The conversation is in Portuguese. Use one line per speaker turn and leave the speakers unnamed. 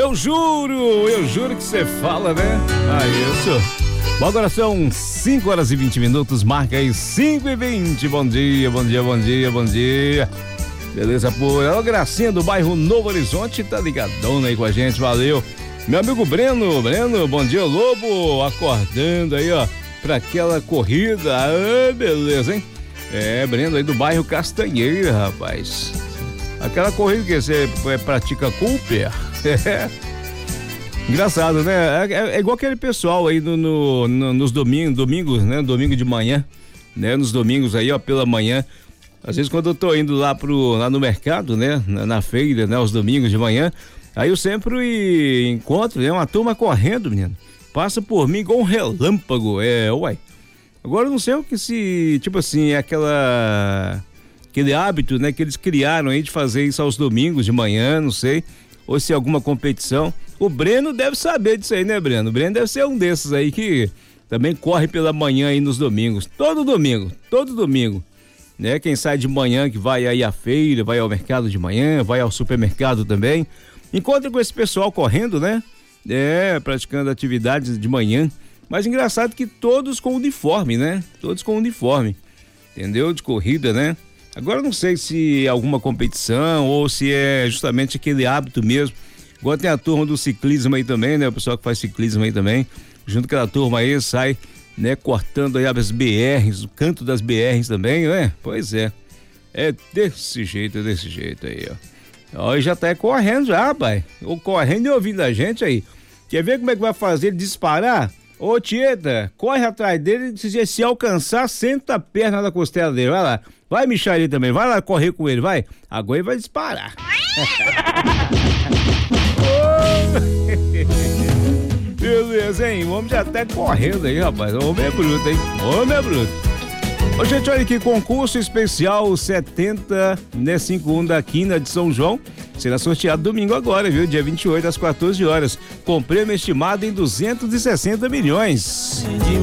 eu juro que você fala, né? Isso. Bom, agora são 5 horas e 20 minutos, marca aí 5h20. Bom dia. Beleza pura. Ó, Gracinha do bairro Novo Horizonte tá ligadona aí com a gente, valeu. Meu amigo Breno, bom dia, Lobo, acordando aí, ó, pra aquela corrida, beleza, hein? Breno aí do bairro Castanheira, rapaz. Aquela corrida que você pratica Cooper. Engraçado, né? É igual aquele pessoal aí nos domingos, né? Domingo de manhã, né? Nos domingos aí, ó, pela manhã. Às vezes quando eu tô indo lá no mercado, né? Na feira, né? Os domingos de manhã, aí eu sempre encontro, né? Uma turma correndo, menino. Passa por mim igual um relâmpago, uai. Agora eu não sei o que tipo assim, é aquele hábito, né? Que eles criaram aí de fazer isso aos domingos de manhã, não sei. Ou se é alguma competição. O Breno deve saber disso aí, né, Breno? O Breno deve ser um desses aí que também corre pela manhã aí nos domingos. Todo domingo. Né? Quem sai de manhã que vai aí à feira, vai ao mercado de manhã, vai ao supermercado também. Encontra com esse pessoal correndo, né? Praticando atividades de manhã. Mas engraçado que todos com uniforme, né? Todos com uniforme. Entendeu? De corrida, né? Agora eu não sei se é alguma competição ou se é justamente aquele hábito mesmo. Igual tem a turma do ciclismo aí também, né? O pessoal que faz ciclismo aí também. Junto com aquela turma aí, sai, né? Cortando aí as BRs, o canto das BRs também, né? Pois é. É desse jeito aí, ó. Ó, já tá correndo já, rapaz. Ou correndo e ouvindo a gente aí. Quer ver como é que vai fazer ele disparar? Ô, Tieta, corre atrás dele, se alcançar, senta a perna na costela dele, vai lá. Vai, Michael, também, vai lá correr com ele, vai. Agora ele vai disparar. Beleza, hein? O homem já tá correndo aí, rapaz. O homem é bruto, hein? O homem é bruto. Ô, gente, olha aqui, concurso especial 70, né, 51 da Quina de São João. Será sorteado domingo agora, viu? Dia 28 às 14 horas. Com prêmio estimado em 260 milhões.